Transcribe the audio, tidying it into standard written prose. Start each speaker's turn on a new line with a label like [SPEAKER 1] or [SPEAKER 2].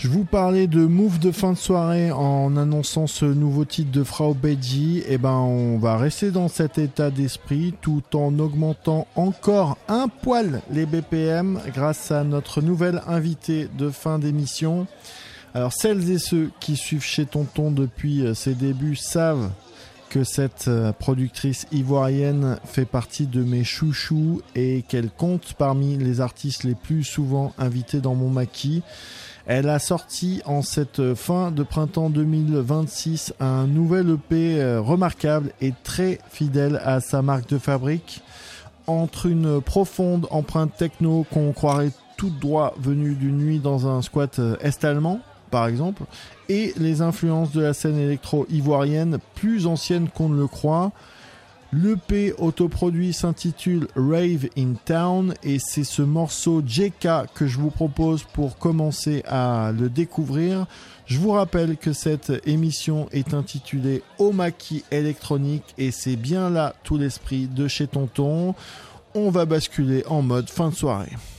[SPEAKER 1] Je vous parlais de move de fin de soirée en annonçant ce nouveau titre de Frau Beji. Eh ben, on va rester dans cet état d'esprit tout en augmentant encore un poil les BPM grâce à notre nouvelle invitée de fin d'émission. Alors, celles et ceux qui suivent chez Tonton depuis ses débuts savent que cette productrice ivoirienne fait partie de mes chouchous et qu'elle compte parmi les artistes les plus souvent invités dans mon maquis. Elle a sorti en cette fin de printemps 2026 un nouvel EP remarquable et très fidèle à sa marque de fabrique. Entre une profonde empreinte techno qu'on croirait tout droit venue d'une nuit dans un squat est-allemand, par exemple, et les influences de la scène électro ivoirienne plus ancienne qu'on ne le croit. L'EP autoproduit s'intitule Rave in Town et c'est ce morceau JK que je vous propose pour commencer à le découvrir. Je vous rappelle que cette émission est intitulée Au maquis électronique et c'est bien là tout l'esprit de chez Tonton. On va basculer en mode fin de soirée.